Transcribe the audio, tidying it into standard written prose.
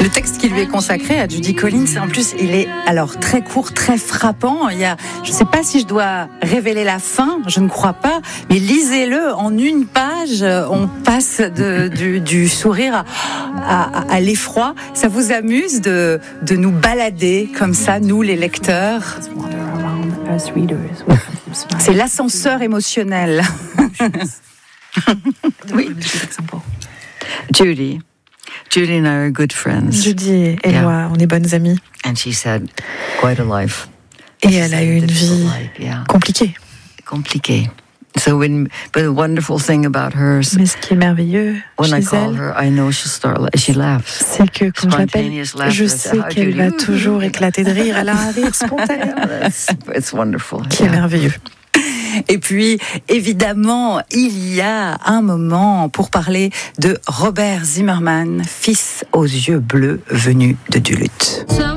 Le texte qui lui est consacré à Judy Collins, en plus, il est alors très court, très frappant. Je ne sais pas si je dois révéler la fin, je ne crois pas, mais lisez-le en une page. On passe du sourire à l'effroi. Ça vous amuse de nous balader comme ça, nous les lecteurs? C'est l'ascenseur émotionnel. Oui. Judy and I are good friends. Judy et moi, on est bonnes amies. And she's had quite a life. Et elle a eu une vie compliquée. But the wonderful thing about her, mais ce qui est merveilleux when I chez call elle, her, I know she laughs. c'est que quand je l'appelle, je sais qu'elle va toujours éclater de rire. Elle a un rire spontané. It's wonderful. Qui est merveilleux. Et puis, évidemment, il y a un moment pour parler de Robert Zimmermann, fils aux yeux bleus venu de Duluth.